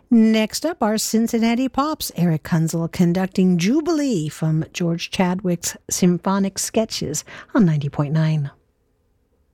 Next up are Cincinnati Pops, Eric Kunzel conducting Jubilee from George Chadwick's Symphonic Sketches on 90.9.